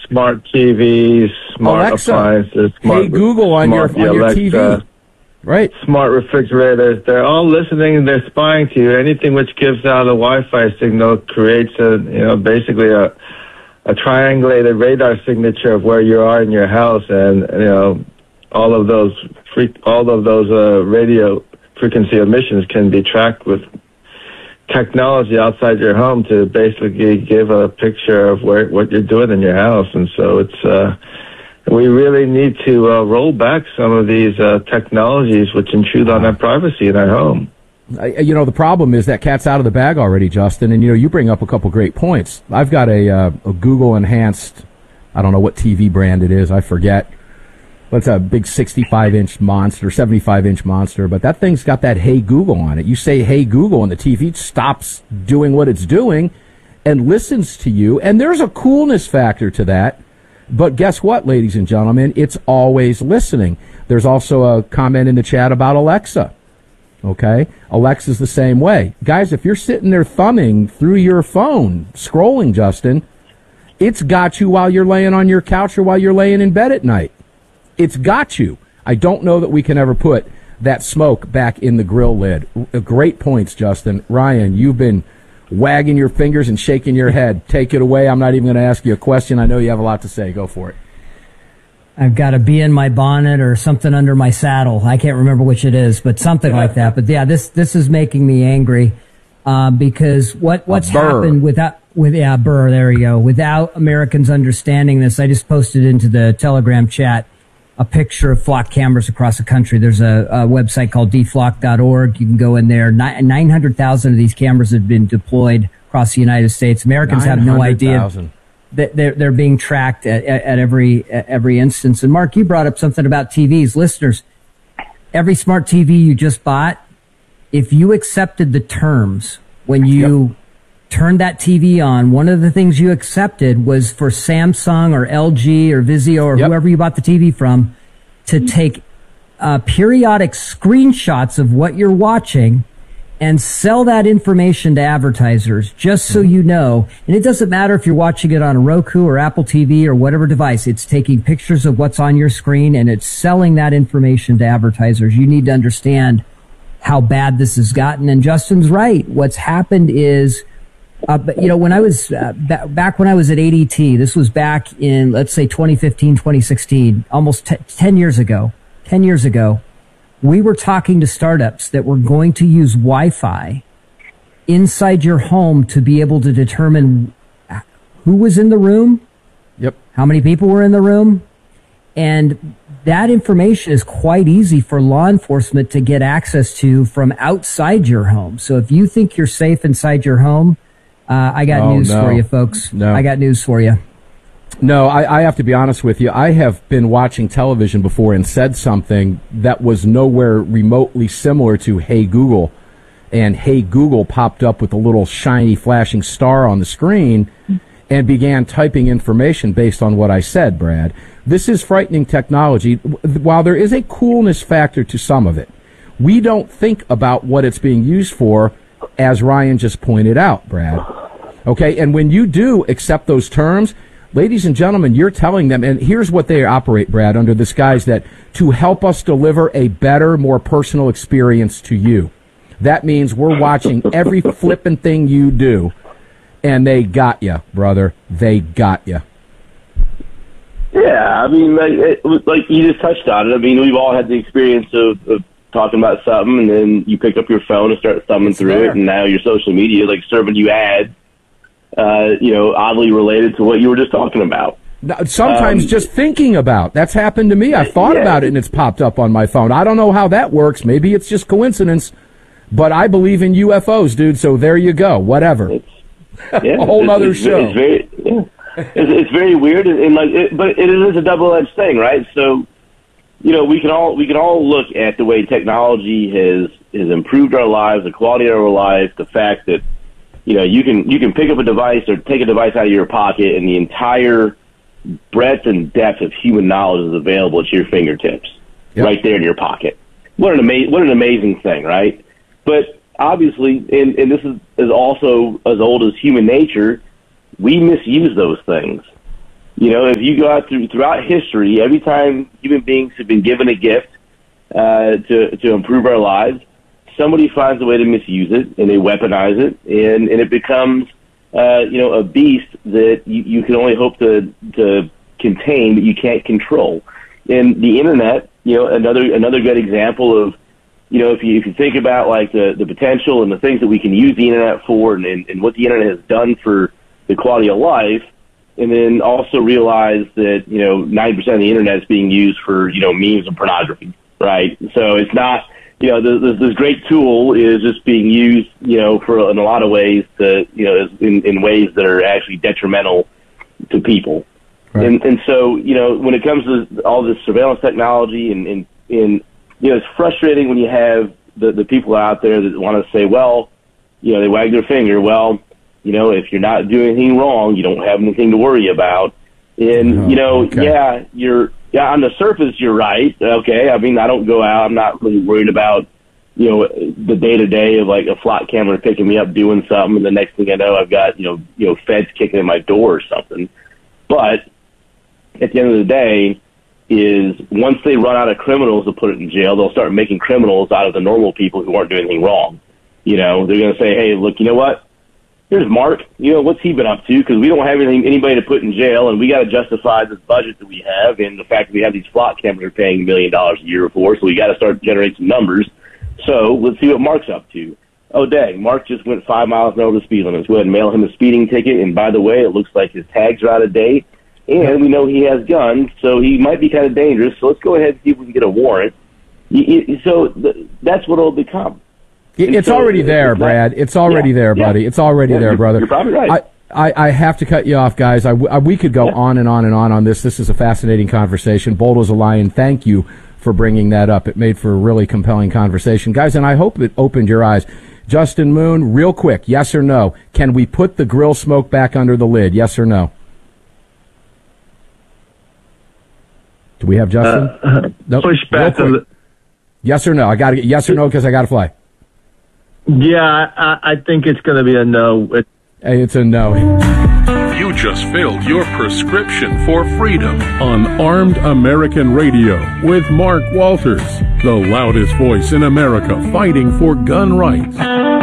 smart TVs, smart Alexa, appliances, Hey Google on your Alexa, TV. Right. Smart refrigerators. They're all listening and they're spying to you. Anything which gives out a Wi-Fi signal creates basically a triangulated radar signature of where you are in your house, and all of those radio frequency emissions can be tracked with technology outside your home to basically give a picture of what you're doing in your house. And so we really need to roll back some of these technologies which intrude on our privacy in our home. The problem is that cat's out of the bag already, Justin, and you bring up a couple great points. I've got a Google enhanced, I don't know what TV brand it is, I forget. But it's a big 65-inch monster, 75-inch monster, but that thing's got that Hey Google on it. You say Hey Google and the TV stops doing what it's doing and listens to you, and there's a coolness factor to that. But guess what, ladies and gentlemen? It's always listening. There's also a comment in the chat about Alexa. Okay? Alexa's the same way. Guys, if you're sitting there thumbing through your phone, scrolling, Justin, it's got you while you're laying on your couch or while you're laying in bed at night. It's got you. I don't know that we can ever put that smoke back in the grill lid. Great points, Justin. Ryan, you've been wagging your fingers and shaking your head. Take it away. I'm not even going to ask you a question. I know you have a lot to say. Go for it. I've got a bee in my bonnet or something under my saddle. I can't remember which it is, but something like that. But yeah, this is making me angry because what's happened Burr, there you go. Without Americans understanding this, I just posted into the Telegram chat a picture of flock cameras across the country. There's a website called dflock.org. You can go in there. 900,000 of these cameras have been deployed across the United States. Americans have no idea that they're being tracked at every instance. And Mark, you brought up something about TVs. Listeners, every smart TV you just bought, if you accepted the terms when you turned that TV on, one of the things you accepted was for Samsung or LG or Vizio or whoever you bought the TV from to take periodic screenshots of what you're watching and sell that information to advertisers, just so you know. And it doesn't matter if you're watching it on a Roku or Apple TV or whatever device. It's taking pictures of what's on your screen and it's selling that information to advertisers. You need to understand how bad this has gotten. And Justin's right. What's happened is, when I was back when I was at ADT, this was back in, let's say, 2015, 2016, almost 10 years ago. 10 years ago, we were talking to startups that were going to use Wi-Fi inside your home to be able to determine who was in the room, how many people were in the room, and that information is quite easy for law enforcement to get access to from outside your home. So if you think you're safe inside your home, I got news for you, folks. I got news for you. No, I have to be honest with you. I have been watching television before and said something that was nowhere remotely similar to Hey Google. And Hey Google popped up with a little shiny flashing star on the screen and began typing information based on what I said, Brad. This is frightening technology. While there is a coolness factor to some of it, we don't think about what it's being used for, as Ryan just pointed out, Brad. Okay, and when you do accept those terms, ladies and gentlemen, you're telling them, and here's what they operate, Brad, under this guise that to help us deliver a better, more personal experience to you. That means we're watching every flippin' thing you do, and they got you, brother. They got you. Yeah, I mean, like you just touched on it. I mean, we've all had the experience of talking about something, and then you pick up your phone and start thumbing through it, and now your social media serving you ads, oddly related to what you were just talking about. Sometimes just thinking about. That's happened to me. I thought about it, and it's popped up on my phone. I don't know how that works. Maybe it's just coincidence, but I believe in UFOs, dude, so there you go. Whatever. A whole other show. It's very weird, but it is a double-edged thing, right? So, we can all look at the way technology has improved our lives, the quality of our life, the fact that you can pick up a device or take a device out of your pocket, and the entire breadth and depth of human knowledge is available at your fingertips, right there in your pocket. What an amazing thing, right? But obviously, and this is also as old as human nature, we misuse those things. If you go out throughout history, every time human beings have been given a gift to improve our lives, somebody finds a way to misuse it, and they weaponize it, and it becomes a beast that you can only hope to contain, but you can't control. And the internet, another good example of, if you think about like the potential and the things that we can use the internet for, and what the internet has done for the quality of life, and then also realize that 90% of the internet is being used for memes and pornography, right? So it's not. This great tool is just being used, for in a lot of ways to, in ways that are actually detrimental to people. Right. And so, when it comes to all this surveillance technology and it's frustrating when you have the people out there that want to say, well, they wag their finger. Well, if you're not doing anything wrong, you don't have anything to worry about. And, okay. Yeah, on the surface, you're right. Okay. I mean, I don't go out. I'm not really worried about, the day-to-day of like a flock camera picking me up doing something. And the next thing I know, I've got, feds kicking in my door or something. But at the end of the day is once they run out of criminals to put it in jail, they'll start making criminals out of the normal people who aren't doing anything wrong. They're going to say, hey, look, you know what? Here's Mark. What's he been up to? Because we don't have anybody to put in jail, and we got to justify this budget that we have and the fact that we have these flock cameras we're paying $1 million a year for, so we got to start generating some numbers. So let's see what Mark's up to. Oh, dang, Mark just went 5 miles over the speed limit. Let's go ahead and mail him a speeding ticket, and by the way, it looks like his tags are out of date, and we know he has guns, so he might be kind of dangerous, so let's go ahead and see if we can get a warrant. So that's what it'll become. It's already there, Brad. It's already there, buddy. It's already there, brother. You're probably right. I have to cut you off, guys. We could go on and on and on this. This is a fascinating conversation. Bold as a lion, thank you for bringing that up. It made for a really compelling conversation. Guys, and I hope it opened your eyes. Justin Moon, real quick, yes or no? Can we put the grill smoke back under the lid, yes or no? Do we have Justin? Nope. Push back on the... Yes or no? I got to get yes or no because I got to fly. Yeah, I think it's going to be a no. Hey, it's a no. You just filled your prescription for freedom on Armed American Radio with Mark Walters, the loudest voice in America fighting for gun rights.